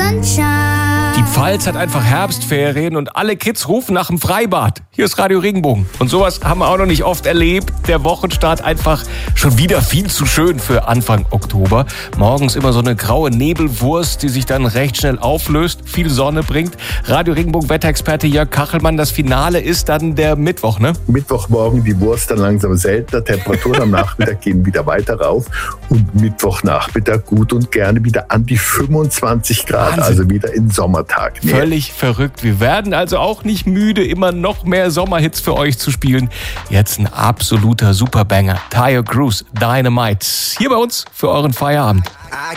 sunshine. Die Pfalz hat einfach Herbstferien und alle Kids rufen nach dem Freibad. Hier ist Radio Regenbogen. Und sowas haben wir auch noch nicht oft erlebt. Der Wochenstart einfach schon wieder viel zu schön für Anfang Oktober. Morgens immer so eine graue Nebelwurst, die sich dann recht schnell auflöst, viel Sonne bringt. Radio Regenbogen Wetterexperte Jörg Kachelmann, das Finale ist dann der Mittwoch, ne? Mittwochmorgen die Wurst dann langsam seltener. Temperaturen am Nachmittag gehen wieder weiter rauf. Und Mittwochnachmittag gut und gerne wieder an die 25 Grad. Wahnsinn. Also wieder in Sommertag. Völlig verrückt. Wir werden also auch nicht müde, immer noch mehr Sommerhits für euch zu spielen. Jetzt ein absoluter Superbanger. Taio Cruz, Dynamite. Hier bei uns für euren Feierabend. I